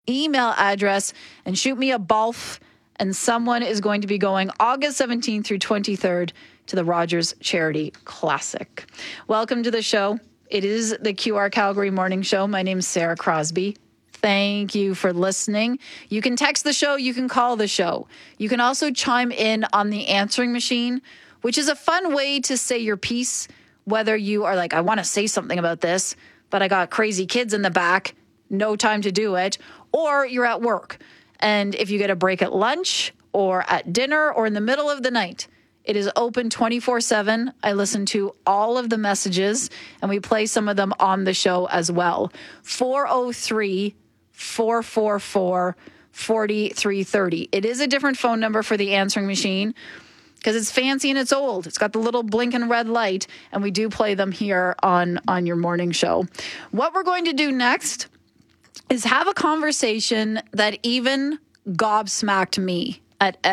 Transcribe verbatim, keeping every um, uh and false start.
email address and shoot me a bulf, and someone is going to be going August seventeenth through twenty-third to the Rogers Charity Classic. Welcome to the show. It is the Q R Calgary Morning Show. My name's Sarah Crosby. Thank you for listening. You can text the show. You can call the show. You can also chime in on the answering machine, which is a fun way to say your piece, whether you are like, I want to say something about this, but I got crazy kids in the back, no time to do it, or you're at work. And if you get a break at lunch or at dinner or in the middle of the night, it is open twenty-four seven. I listen to all of the messages, and we play some of them on the show as well. four oh three, four four four, four three three oh. It is a different phone number for the answering machine because it's fancy and it's old. It's got the little blinking red light, and we do play them here on, on your morning show. What we're going to do next is have a conversation that even gobsmacked me at